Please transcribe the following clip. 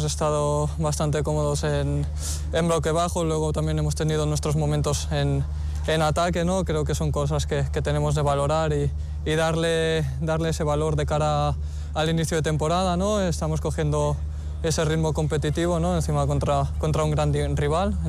estado bastante cómodos en bloque bajo, luego también hemos tenido nuestros momentos en ataque, ¿no? Creo que son cosas que tenemos de valorar y darle ese valor de cara al inicio de temporada, ¿no? Estamos cogiendo ese ritmo competitivo, ¿no? Encima contra un gran rival.